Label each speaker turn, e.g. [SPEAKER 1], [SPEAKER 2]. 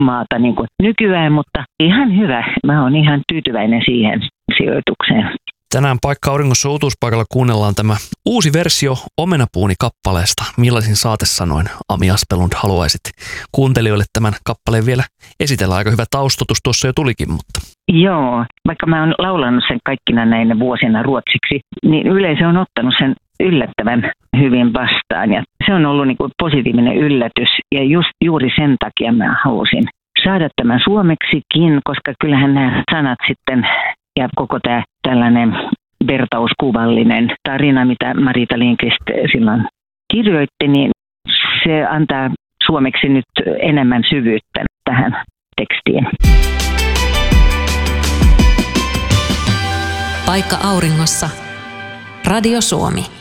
[SPEAKER 1] maata niin kuin nykyään, mutta ihan hyvä. Mä oon ihan tyytyväinen siihen sijoitukseen.
[SPEAKER 2] Tänään Paikka Auringossa uutuuspaikalla kuunnellaan tämä uusi versio Omenapuuni-kappaleesta. Millaisin saatesanoin, Ami Aspelund, haluaisit kuuntelijoille tämän kappaleen vielä esitellä? Aika hyvä taustatus tuossa jo tulikin, mutta...
[SPEAKER 1] Joo, vaikka mä oon laulanut sen kaikkina näinä vuosina ruotsiksi, niin yleisö on ottanut sen yllättävän hyvin vastaan. Ja se on ollut niin kuin positiivinen yllätys ja juuri sen takia mä halusin saada tämän suomeksikin, koska kyllähän nämä sanat sitten ja koko tämä tällainen vertauskuvallinen tarina, mitä Marita Lindqvist silloin kirjoitti, niin se antaa suomeksi nyt enemmän syvyyttä tähän tekstiin.
[SPEAKER 3] Paikka Auringossa. Radio Suomi.